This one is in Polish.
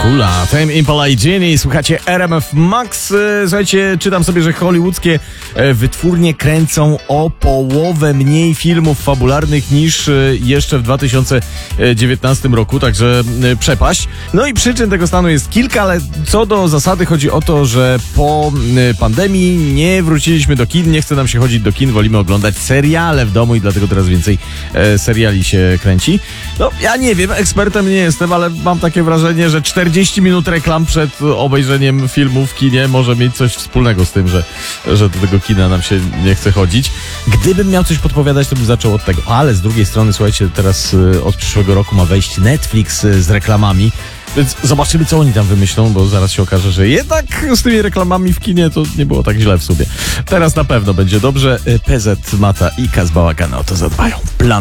Kula, Tame Impala i Genie, słuchacie RMF Max. Słuchajcie, czytam sobie, że hollywoodzkie wytwórnie kręcą o połowę mniej filmów fabularnych niż jeszcze w 2019 roku, także przepaść. No i przyczyn tego stanu jest kilka, ale co do zasady chodzi o to, że po pandemii nie wróciliśmy do kin, nie chce nam się chodzić do kin, wolimy oglądać seriale w domu i dlatego teraz więcej seriali się kręci. No, ja nie wiem, ekspertem nie jestem, ale mam takie wrażenie, że 40 minut reklam przed obejrzeniem filmu w kinie może mieć coś wspólnego z tym, że do tego kina nam się nie chce chodzić. Gdybym miał coś podpowiadać, to bym zaczął od tego. Ale z drugiej strony, słuchajcie, teraz od przyszłego roku ma wejść Netflix z reklamami, więc zobaczymy, co oni tam wymyślą, bo zaraz się okaże, że jednak z tymi reklamami w kinie to nie było tak źle w sumie. Teraz na pewno będzie dobrze. PZ, Mata i Kaz Bałagany o to zadbają. Plan